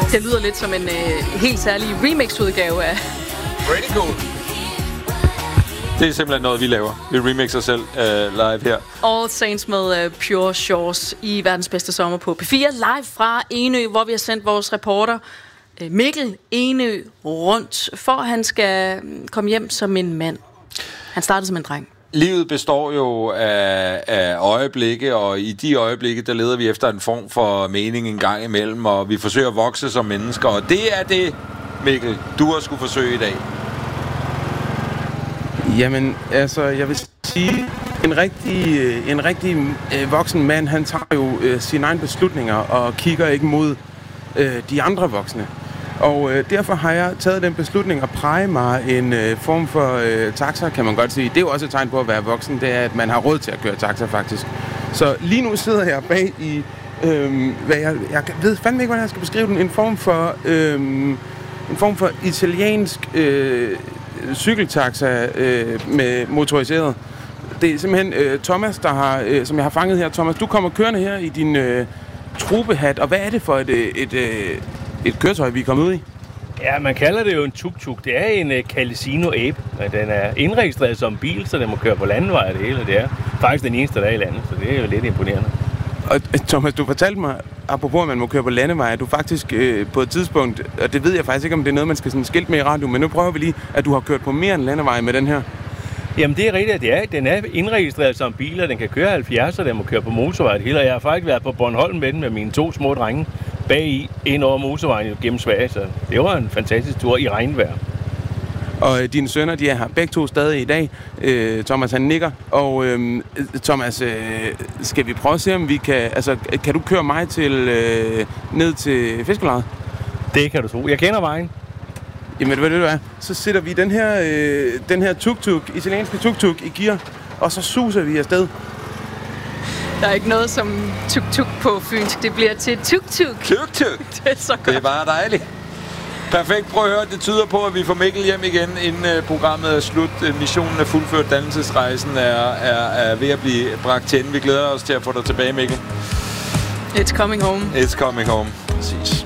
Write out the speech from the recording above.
Det lyder lidt som en helt særlig remix-udgave af... Pretty cool. Det er simpelthen noget, vi laver. Vi remixer selv live her. All Saints med Pure Shores i verdens bedste sommer på P4. Live fra Enø, hvor vi har sendt vores reporter Mikkel Enø rundt, for at han skal komme hjem som en mand. Han startede som en dreng. Livet består jo af øjeblikke, og i de øjeblikke, der leder vi efter en form for mening en gang imellem, og vi forsøger at vokse som mennesker, og det er det, Mikkel, du har skulle forsøge i dag. Jamen, altså, jeg vil sige, en rigtig voksen mand, han tager jo sine egne beslutninger og kigger ikke mod de andre voksne. Og derfor har jeg taget den beslutning at præge mig en form for taxa, kan man godt sige. Det er jo også et tegn på at være voksen, det er, at man har råd til at køre taxa, faktisk. Så lige nu sidder jeg bag i, hvad jeg ved fandme ikke, hvordan jeg skal beskrive den, en form for italiensk cykeltaxa med motoriseret. Det er simpelthen Thomas, der har, som jeg har fanget her. Thomas, du kommer kørende her i din trubehat, og hvad er det for et køretøj, vi er kommet ud i? Ja, man kalder det jo en tuk-tuk. Det er en Calicino Ape. Den er indregistreret som bil, så den må køre på landevej og det hele. Det er faktisk den eneste, der er i landet, så det er jo lidt imponerende. Og Thomas, du fortalte mig, apropos at man må køre på landevej, at du faktisk på et tidspunkt, og det ved jeg faktisk ikke, om det er noget, man skal sådan skilte med i radio, men nu prøver vi lige, at du har kørt på mere end landevej med den her. Jamen det er rigtigt, den er indregistreret som bil, og den kan køre 70, og den må køre på motorvej det hele. Og jeg har faktisk været på Bornholm med den med mine 2 små drenge bag i, ind over motorvejen gennem Sverige, så det var en fantastisk tur i regnvejr. Og dine sønner, de er her begge 2 stadig i dag. Thomas, han nikker. Og Thomas, skal vi prøve at se, om vi kan... Altså, kan du køre mig ned til fiskelejet? Det kan du tro. Jeg kender vejen. Jamen, hvad det er? Så sætter vi den her tuk-tuk, italienske tuk-tuk i gear, og så suser vi afsted. Der er ikke noget som tuk-tuk på fynsk. Det bliver til tuk-tuk. Tuk-tuk. Det er så godt. Det er bare dejligt. Perfekt. Prøv at høre. Det tyder på, at vi får Mikkel hjem igen, inden programmet er slut. Missionen er fuldført. Dannelsesrejsen er ved at blive bragt til ende. Vi glæder os til at få dig tilbage, Mikkel. It's coming home. It's coming home. Præcis.